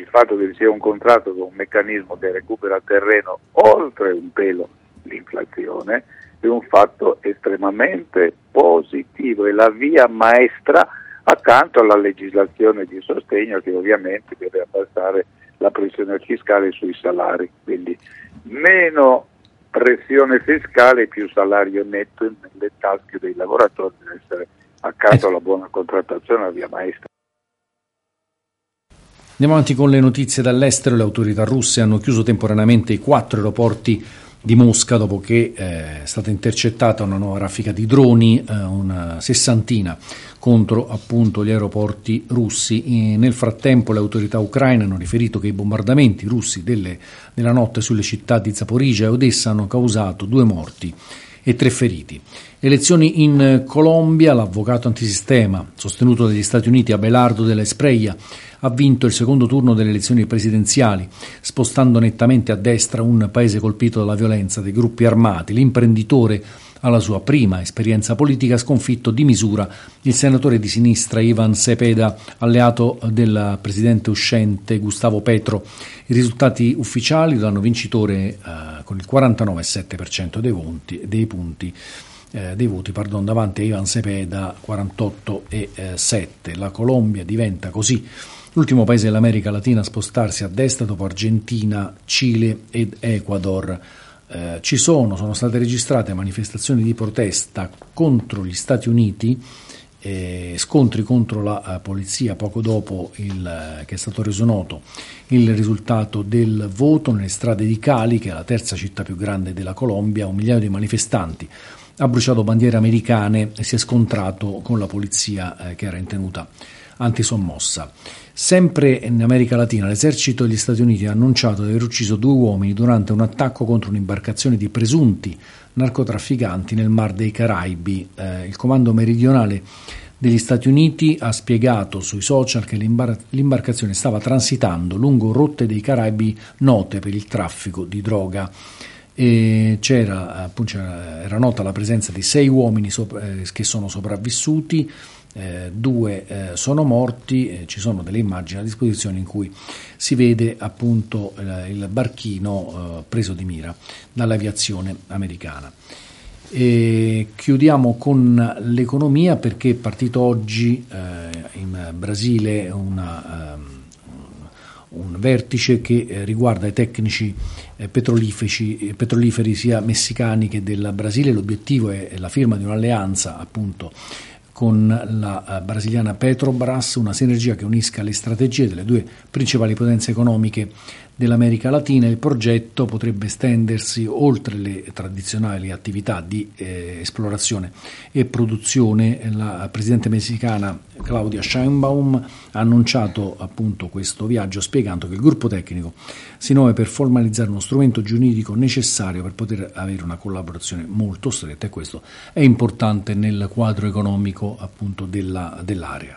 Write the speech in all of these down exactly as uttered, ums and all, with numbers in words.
fatto che sia un contratto con un meccanismo che recupera terreno oltre un pelo l'inflazione è un fatto estremamente positivo, è la via maestra accanto alla legislazione di sostegno che ovviamente deve abbassare la pressione fiscale sui salari, quindi meno pressione fiscale, più salario netto nelle tasche dei lavoratori deve essere accanto alla buona contrattazione la via maestra. Andiamo avanti con le notizie dall'estero. Le autorità russe hanno chiuso temporaneamente i quattro aeroporti di Mosca dopo che eh, è stata intercettata una nuova raffica di droni, eh, una sessantina contro appunto gli aeroporti russi. E nel frattempo le autorità ucraine hanno riferito che i bombardamenti russi delle, della notte sulle città di Zaporizhzhia e Odessa hanno causato due morti e tre feriti. Elezioni in Colombia. L'avvocato antisistema sostenuto dagli Stati Uniti Abelardo de la Espriella ha vinto il secondo turno delle elezioni presidenziali, spostando nettamente a destra un paese colpito dalla violenza dei gruppi armati. L'imprenditore, alla sua prima esperienza politica, ha sconfitto di misura il senatore di sinistra Ivan Cepeda, alleato del presidente uscente Gustavo Petro. I risultati ufficiali lo danno vincitore eh, con il quarantanove virgola sette per cento dei, voti, dei punti eh, dei voti pardon, davanti a Ivan Cepeda quarantotto virgola sette. La Colombia diventa così l'ultimo paese dell'America Latina a spostarsi a destra dopo Argentina, Cile ed Ecuador. Eh, ci sono, sono state registrate manifestazioni di protesta contro gli Stati Uniti, eh, scontri contro la uh, polizia poco dopo il, uh, che è stato reso noto il risultato del voto nelle strade di Cali, che è la terza città più grande della Colombia. Un migliaio di manifestanti ha bruciato bandiere americane e si è scontrato con la polizia eh, che era in tenuta antisommossa. Sempre in America Latina, l'esercito degli Stati Uniti ha annunciato di aver ucciso due uomini durante un attacco contro un'imbarcazione di presunti narcotrafficanti nel Mar dei Caraibi. Eh, il comando meridionale degli Stati Uniti ha spiegato sui social che l'imbar- l'imbarcazione stava transitando lungo rotte dei Caraibi note per il traffico di droga. E c'era, appunto, c'era, era nota la presenza di sei uomini sopra, eh, che sono sopravvissuti. Eh, due eh, sono morti, eh, ci sono delle immagini a disposizione in cui si vede appunto eh, il barchino eh, preso di mira dall'aviazione americana. E chiudiamo con l'economia, perché è partito oggi eh, in Brasile una, um, un vertice che eh, riguarda i tecnici eh, petroliferi, petroliferi sia messicani che del Brasile. L'obiettivo è, è la firma di un'alleanza appunto con la brasiliana Petrobras, una sinergia che unisca le strategie delle due principali potenze economiche dell'America Latina. Il progetto potrebbe estendersi oltre le tradizionali attività di eh, esplorazione e produzione. La presidente messicana Claudia Sheinbaum ha annunciato appunto questo viaggio, spiegando che il gruppo tecnico si muove per formalizzare uno strumento giuridico necessario per poter avere una collaborazione molto stretta, e questo è importante nel quadro economico appunto della, dell'area.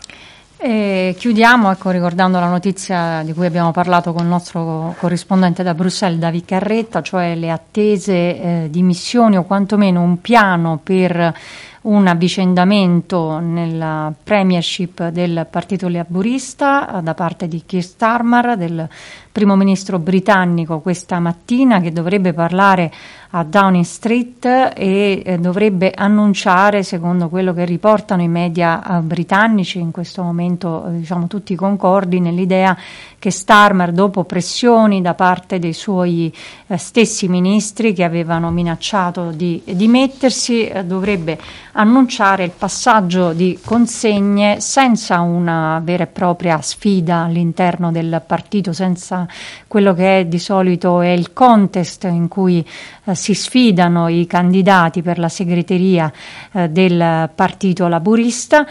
E chiudiamo ecco, ricordando la notizia di cui abbiamo parlato con il nostro corrispondente da Bruxelles, David Carretta, cioè le attese eh, di missioni o quantomeno un piano per un avvicendamento nella premiership del Partito Laburista da parte di Keir Starmer, del primo ministro britannico, questa mattina, che dovrebbe parlare a Downing Street e eh, dovrebbe annunciare, secondo quello che riportano i media eh, britannici, in questo momento eh, diciamo tutti concordi nell'idea che Starmer, dopo pressioni da parte dei suoi eh, stessi ministri che avevano minacciato di dimettersi, eh, dovrebbe annunciare il passaggio di consegne senza una vera e propria sfida all'interno del partito, senza quello che è di solito è il contest in cui eh, si sfidano i candidati per la segreteria eh, del Partito Laburista,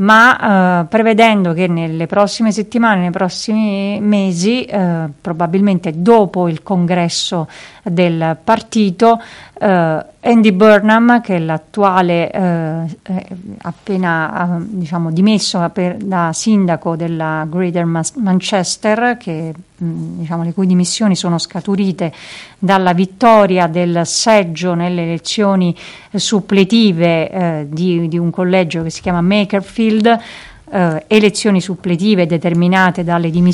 ma eh, prevedendo che nelle prossime settimane, nei prossimi mesi, eh, probabilmente dopo il congresso del partito, eh, Andy Burnham, che è l'attuale eh, eh, appena eh, diciamo dimesso per, da sindaco della Greater Manchester, che mh, diciamo le cui dimissioni sono scaturite dalla vittoria del seggio nelle elezioni eh, suppletive eh, di, di un collegio che si chiama Makerfield, eh, elezioni suppletive determinate dalle dimissioni